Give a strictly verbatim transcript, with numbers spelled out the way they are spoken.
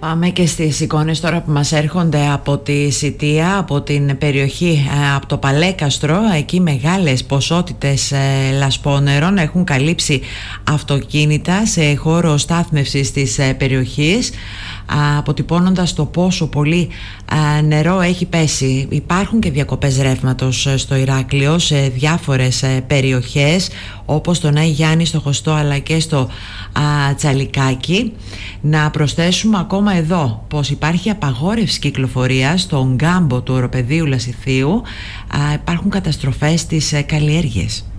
Πάμε και στις εικόνες τώρα που μας έρχονται από τη Σιτία, από την περιοχή, από το Παλέκαστρο. Εκεί μεγάλες ποσότητες λασπόνερων έχουν καλύψει αυτοκίνητα σε χώρο στάθμευσης της περιοχής, αποτυπώνοντας το πόσο πολύ νερό έχει πέσει. Υπάρχουν και διακοπές ρεύματος στο Ηράκλειο σε διάφορες περιοχές, όπως στον Άη Γιάννη, στο Χωστό, αλλά και στο α, Τσαλικάκι. Να προσθέσουμε ακόμα εδώ πως υπάρχει απαγόρευση κυκλοφορίας στον κάμπο του οροπεδίου Λασιθίου. Α, υπάρχουν καταστροφές στις καλλιέργειες.